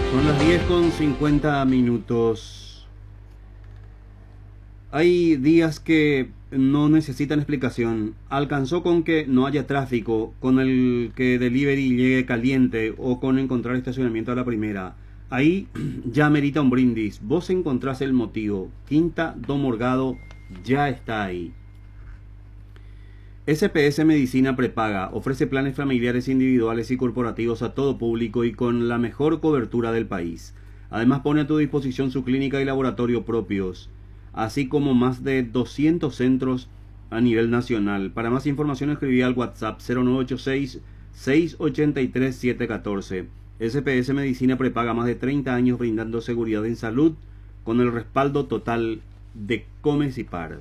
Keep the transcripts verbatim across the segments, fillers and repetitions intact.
Son las diez con cincuenta minutos. Hay días que no necesitan explicación. Alcanzó con que no haya tráfico, con el que delivery llegue caliente o con encontrar estacionamiento a la primera. Ahí ya merita un brindis. Vos encontrás el motivo. Quinta do Morgado ya está ahí. S P S Medicina Prepaga ofrece planes familiares individuales y corporativos a todo público y con la mejor cobertura del país. Además pone a tu disposición su clínica y laboratorio propios, así como más de doscientos centros a nivel nacional. Para más información escribí al WhatsApp cero nueve ocho seis, seis ocho tres, siete uno cuatro. S P S Medicina Prepaga, más de treinta años brindando seguridad en salud con el respaldo total de Comecipar.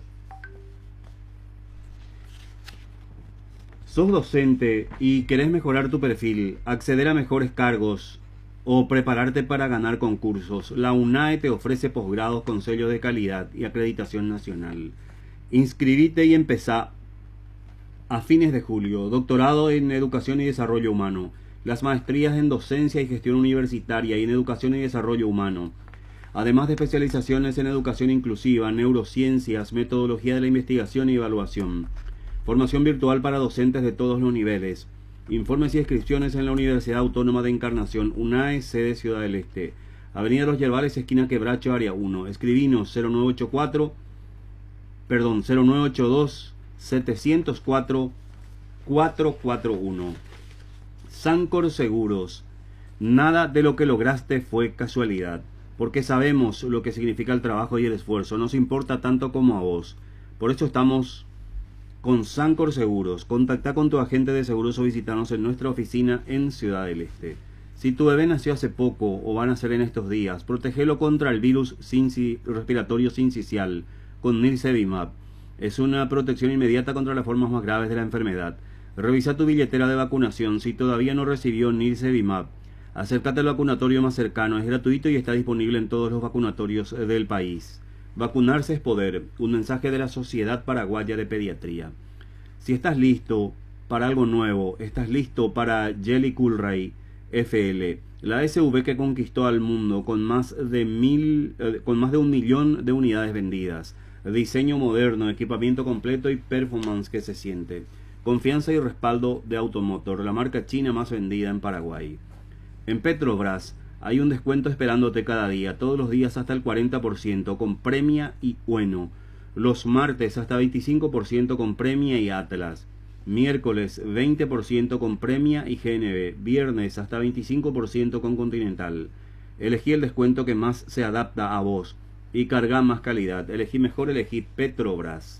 ¿Sos docente y querés mejorar tu perfil, acceder a mejores cargos o prepararte para ganar concursos? La UNAE te ofrece posgrados con sello de calidad y acreditación nacional. Inscribite y empezá a fines de julio. Doctorado en Educación y Desarrollo Humano. Las maestrías en Docencia y Gestión Universitaria y en Educación y Desarrollo Humano. Además de especializaciones en Educación Inclusiva, Neurociencias, Metodología de la Investigación y Evaluación. Formación virtual para docentes de todos los niveles. Informes y inscripciones en la Universidad Autónoma de Encarnación, UNAE, sede Ciudad del Este. Avenida Los Yerbales, esquina Quebracho, área uno. Escribinos cero nueve ocho cuatro, perdón, cero nueve ocho dos, siete cero cuatro, cuatro cuatro uno. Sancor Seguros. Nada de lo que lograste fue casualidad, porque sabemos lo que significa el trabajo y el esfuerzo. Nos importa tanto como a vos. Por eso estamos con Sancor Seguros. Contacta con tu agente de seguros o visitanos en nuestra oficina en Ciudad del Este. Si tu bebé nació hace poco o van a nacer en estos días, protégelo contra el virus sinci respiratorio sincicial con Nirsevimab. Es una protección inmediata contra las formas más graves de la enfermedad. Revisa tu billetera de vacunación si todavía no recibió Nirsevimab. Acércate al vacunatorio más cercano, es gratuito y está disponible en todos los vacunatorios del país. Vacunarse es poder, un mensaje de la Sociedad Paraguaya de Pediatría. Si estás listo para algo nuevo, estás listo para Jelly Cool Ray F L, la S U V que conquistó al mundo con más de mil, eh, con más de un millón de unidades vendidas. Diseño moderno, equipamiento completo y performance que se siente. Confianza y respaldo de Automotor, la marca china más vendida en Paraguay. En Petrobras hay un descuento esperándote cada día, todos los días hasta el cuarenta por ciento con Premia y Bueno. Los martes hasta veinticinco por ciento con Premia y Atlas. Miércoles veinte por ciento con Premia y G N B. Viernes hasta veinticinco por ciento con Continental. Elegí el descuento que más se adapta a vos y carga más calidad. Elegí mejor, elegí Petrobras.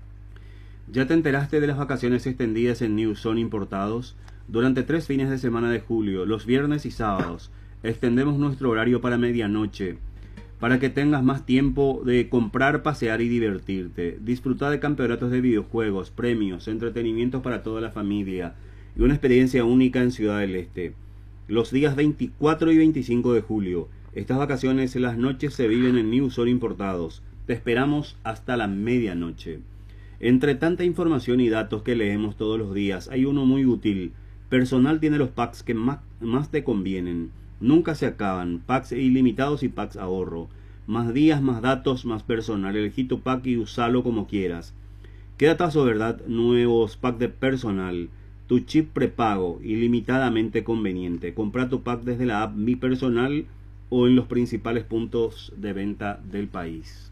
¿Ya te enteraste de las vacaciones extendidas en New Son Importados? Durante tres fines de semana de julio, los viernes y sábados, extendemos nuestro horario para medianoche, para que tengas más tiempo de comprar, pasear y divertirte. Disfruta de campeonatos de videojuegos, premios, entretenimientos para toda la familia y una experiencia única en Ciudad del Este. Los días veinticuatro y veinticinco de julio, estas vacaciones, las noches se viven en New Son Importados. Te esperamos hasta la medianoche. Entre tanta información y datos que leemos todos los días, hay uno muy útil. Personal tiene los packs que más, más te convienen. Nunca se acaban. Packs ilimitados y packs ahorro. Más días, más datos, más personal. Elegí tu pack y usalo como quieras. Quédate a su verdad. Nuevos packs de personal. Tu chip prepago. Ilimitadamente conveniente. Compra tu pack desde la app Mi Personal o en los principales puntos de venta del país.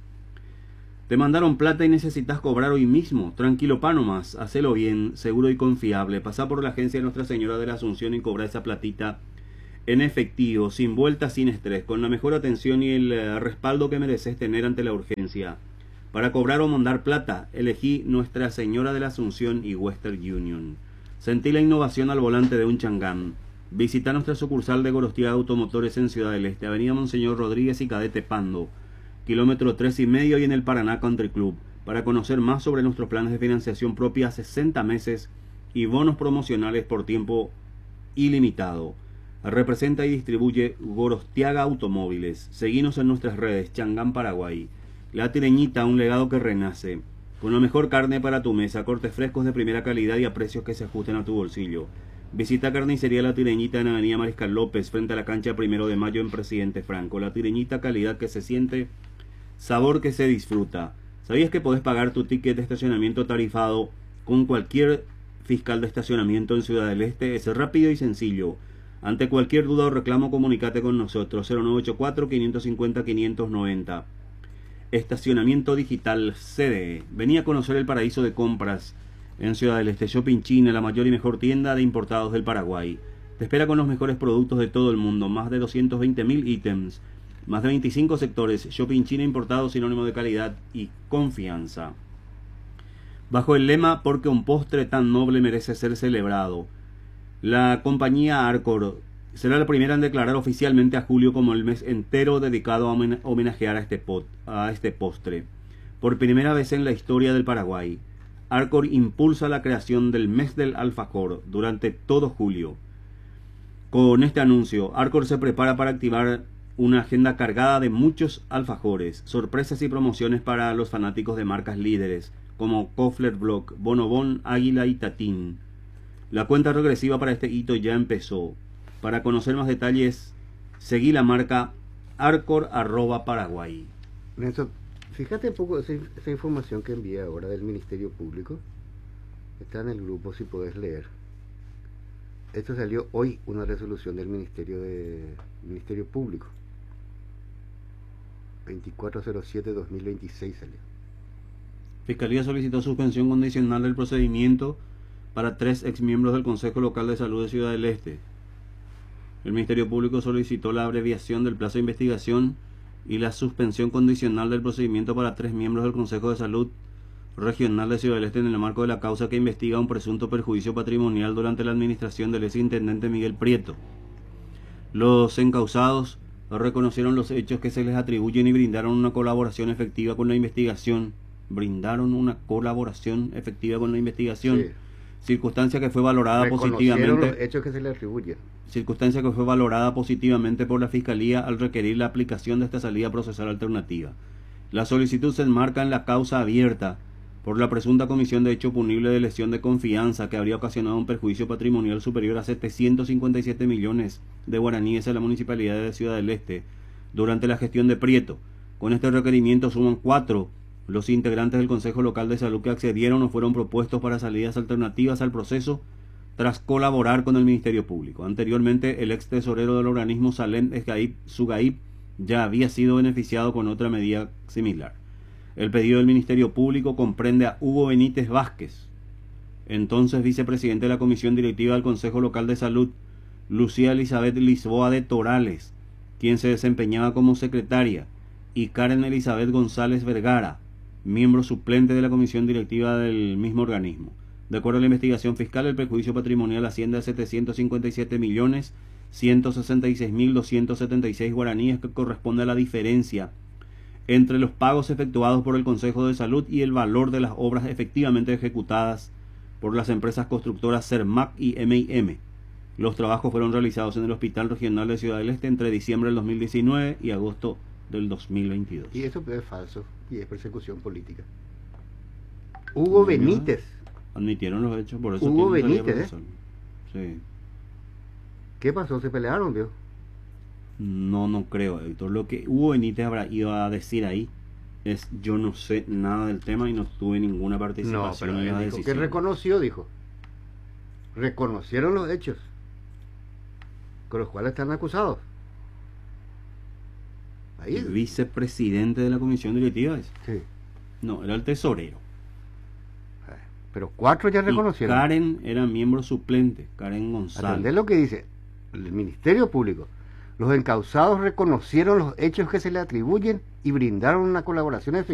Te mandaron plata y necesitas cobrar hoy mismo. Tranquilo, pa nomás. Hacelo bien, seguro y confiable. Pasá por la agencia de Nuestra Señora de la Asunción y cobra esa platita en efectivo, sin vueltas, sin estrés, con la mejor atención y el uh, respaldo que mereces tener ante la urgencia. Para cobrar o mandar plata, elegí Nuestra Señora de la Asunción y Western Union. Sentí la innovación al volante de un Changán. Visita nuestra sucursal de Gorostiaga Automotores en Ciudad del Este, Avenida Monseñor Rodríguez y Cadete Pando, kilómetro tres y medio, y en el Paraná Country Club, para conocer más sobre nuestros planes de financiación propia a sesenta meses y bonos promocionales por tiempo ilimitado. Representa y distribuye Gorostiaga Automóviles. Seguinos en nuestras redes. Changán Paraguay. La Tireñita, un legado que renace. Con la mejor carne para tu mesa, cortes frescos de primera calidad y a precios que se ajusten a tu bolsillo. Visita Carnicería La Tireñita en Avenida Mariscal López, frente a la cancha Primero de Mayo en Presidente Franco. La Tireñita, calidad que se siente, sabor que se disfruta. ¿Sabías que podés pagar tu ticket de estacionamiento tarifado con cualquier fiscal de estacionamiento en Ciudad del Este? Es rápido y sencillo. Ante cualquier duda o reclamo, comunícate con nosotros. cero nueve ocho cuatro, cinco cinco cero, cinco nueve cero. Estacionamiento Digital C D E. Vení a conocer el paraíso de compras en Ciudad del Este. Shopping China, la mayor y mejor tienda de importados del Paraguay. Te espera con los mejores productos de todo el mundo. Más de doscientos veinte mil ítems. Más de veinticinco sectores. Shopping China importado, sinónimo de calidad y confianza. Bajo el lema "Porque un postre tan noble merece ser celebrado", la compañía Arcor será la primera en declarar oficialmente a julio como el mes entero dedicado a homenajear a este, pot, a este postre. Por primera vez en la historia del Paraguay, Arcor impulsa la creación del mes del alfajor durante todo julio. Con este anuncio, Arcor se prepara para activar una agenda cargada de muchos alfajores, sorpresas y promociones para los fanáticos de marcas líderes como Kofler Block, Bonobón, Águila y Tatín. La cuenta regresiva para este hito ya empezó. Para conocer más detalles, seguí la marca Arcor arroba Paraguay. Nelson, fíjate un poco esa, esa información que envía ahora del Ministerio Público. Está en el grupo, si podés leer. Esto salió hoy, una resolución del Ministerio de Ministerio Público. veinticuatro cero siete dos mil veintiséis salió. Fiscalía solicitó suspensión condicional del procedimiento para tres exmiembros del Consejo Local de Salud de Ciudad del Este. El Ministerio Público solicitó la abreviación del plazo de investigación y la suspensión condicional del procedimiento para tres miembros del Consejo de Salud Regional de Ciudad del Este en el marco de la causa que investiga un presunto perjuicio patrimonial durante la administración del exintendente Miguel Prieto. Los encausados reconocieron los hechos que se les atribuyen y brindaron una colaboración efectiva con la investigación. Brindaron una colaboración efectiva con la investigación. Sí. Circunstancia que fue valorada positivamente. Los hechos que se le atribuyen. Circunstancia que fue valorada positivamente por la Fiscalía al requerir la aplicación de esta salida procesal alternativa. La solicitud se enmarca en la causa abierta por la presunta comisión de hecho punible de lesión de confianza que habría ocasionado un perjuicio patrimonial superior a setecientos cincuenta y siete millones de guaraníes a la Municipalidad de Ciudad del Este durante la gestión de Prieto. Con este requerimiento suman cuatro los integrantes del Consejo Local de Salud que accedieron o fueron propuestos para salidas alternativas al proceso tras colaborar con el Ministerio Público. Anteriormente, el ex tesorero del organismo, Salem Sugaib, ya había sido beneficiado con otra medida similar. El pedido del Ministerio Público comprende a Hugo Benítez Vázquez, entonces vicepresidente de la Comisión Directiva del Consejo Local de Salud, Lucía Elizabeth Lisboa de Torales, quien se desempeñaba como secretaria, y Karen Elizabeth González Vergara, miembro suplente de la comisión directiva del mismo organismo. De acuerdo a la investigación fiscal, el perjuicio patrimonial asciende a setecientos cincuenta y siete millones ciento sesenta y seis mil doscientos setenta y seis guaraníes, que corresponde a la diferencia entre los pagos efectuados por el Consejo de Salud y el valor de las obras efectivamente ejecutadas por las empresas constructoras Cermac y M y M. Los trabajos fueron realizados en el Hospital Regional de Ciudad del Este entre diciembre del dos mil diecinueve y agosto del dos mil veintidós. Y eso es falso y es persecución política. Hugo Benítez. Admitieron los hechos, por eso Hugo Benítez, ¿eh? Sí. ¿Qué pasó? ¿Se pelearon, vio? No, no creo, Héctor. Lo que Hugo Benítez habrá ido a decir ahí es: yo no sé nada del tema y no tuve ninguna participación no, pero en la él dijo decisión. que reconoció, dijo. Reconocieron los hechos con los cuales están acusados. Ahí ¿El vicepresidente de la comisión directiva es? Sí. No, era el tesorero. Pero cuatro ya reconocieron. Y Karen era miembro suplente, Karen González. Atendé lo que dice el Ministerio Público. Los encausados reconocieron los hechos que se le atribuyen y brindaron una colaboración efectiva